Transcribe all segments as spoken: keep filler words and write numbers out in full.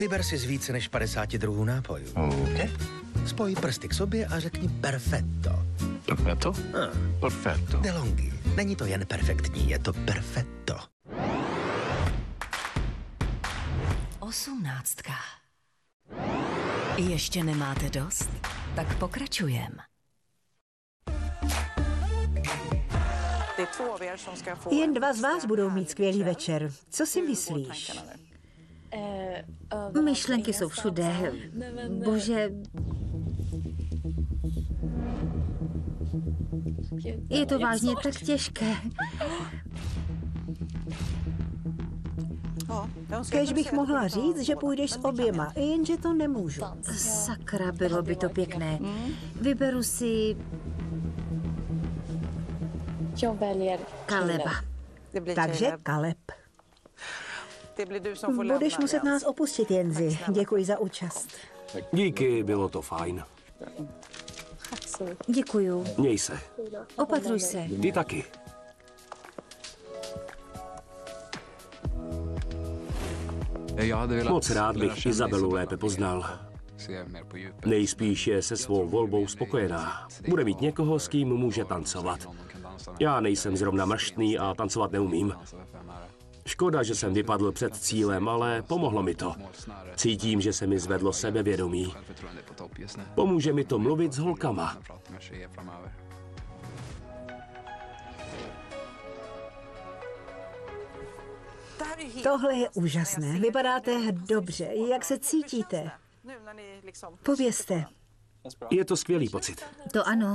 Vyber si z více než padesáti druhů nápojů. Okay. Spoj prsty k sobě a řekni perfetto. Perfetto? Ah. Perfetto. DeLonghi. Není to jen perfektní, je to perfetto. Osmnáctka. Ještě nemáte dost? Tak pokračujem. Jen dva z vás budou mít skvělý večer. Co si myslíš? Myšlenky jsou všude. Bože. Je to vážně tak těžké. Kéž bych mohla říct, že půjdeš s oběma, jenže to nemůžu. Sakra, bylo by to pěkné. Vyberu si Kaleba. Takže Kaleb. Budeš muset nás opustit, Jenzi. Děkuji za účast. Díky, bylo to fajn. Děkuju. Měj se. Opatruj se. Ty taky. Moc rád bych Izabelu lépe poznal. Nejspíš je se svou volbou spokojená. Bude mít někoho, s kým může tancovat. Já nejsem zrovna mrštný a tancovat neumím. Škoda, že jsem vypadl před cílem, ale pomohlo mi to. Cítím, že se mi zvedlo sebevědomí. Pomůže mi to mluvit s holkama. Tohle je úžasné. Vypadáte dobře. Jak se cítíte? Povězte. Je to skvělý pocit. To ano.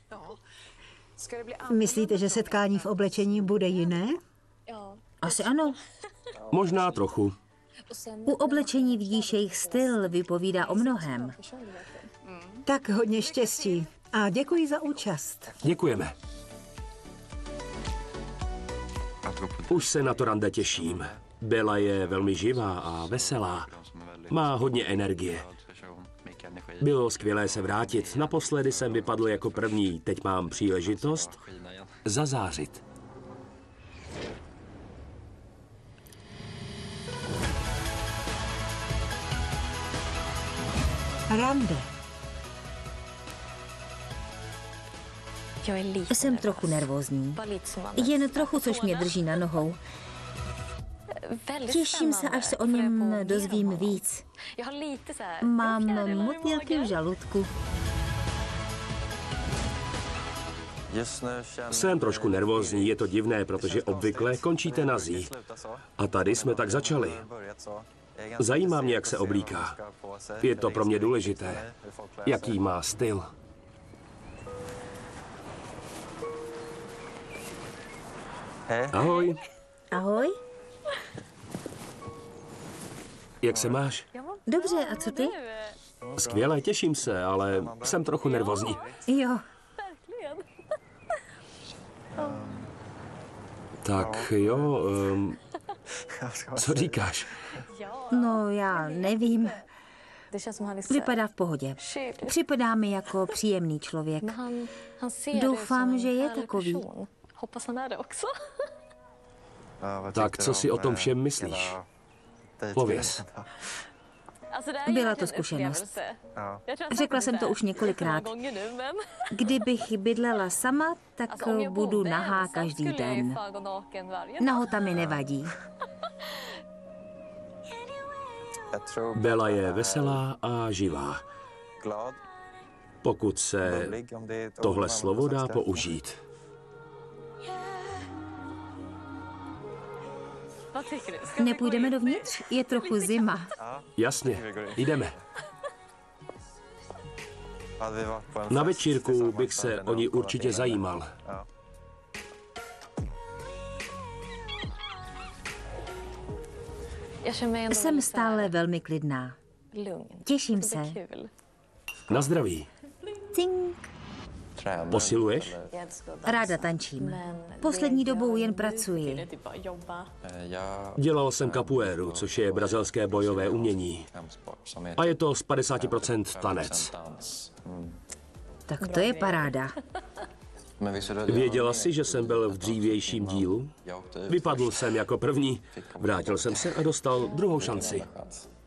Myslíte, že setkání v oblečení bude jiné? Asi ano. Možná trochu. U oblečení vidíš jejich styl, vypovídá o mnohem. Tak hodně štěstí. A děkuji za účast. Děkujeme. Už se na to rande těším. Bella je velmi živá a veselá. Má hodně energie. Bylo skvělé se vrátit. Naposledy jsem vypadl jako první. Teď mám příležitost zazářit. Rande. Jsem trochu nervózní. Jen trochu, což mě drží na nohou. Těším se, až se o něm dozvím víc. Mám motýlky v žaludku. Jsem trošku nervózní, je to divné, protože obvykle končíte nazí. A tady jsme tak začali. Zajímá mě, jak se oblíká. Je to pro mě důležité. Jaký má styl. Ahoj. Ahoj. Jak se máš? Dobře, a co ty? Skvěle, těším se, ale jsem trochu nervózní. Jo. Tak jo, um, co říkáš? No, já nevím. Vypadá v pohodě. Připadá mi jako příjemný člověk. Doufám, že je takový. Tak co si o tom všem myslíš? Pověz. Byla to zkušenost. Řekla jsem to už několikrát. Kdybych bydlela sama, tak budu nahá každý den. Nahota mi nevadí. Bella je veselá a živá. Pokud se tohle slovo dá použít. Nepůjdeme dovnitř? Je trochu zima. Jasně, jdeme. Na večírku bych se o ní určitě zajímal. Jsem stále velmi klidná. Těším se. Na zdraví. Cink. Posiluješ? Ráda tančím. Poslední dobou jen pracuji. Dělal jsem capoeiru, což je brazilské bojové umění. A je to z padesát procent tanec. Tak to je paráda. Věděla jsi, že jsem byl v dřívějším dílu? Vypadl jsem jako první, vrátil jsem se a dostal druhou šanci.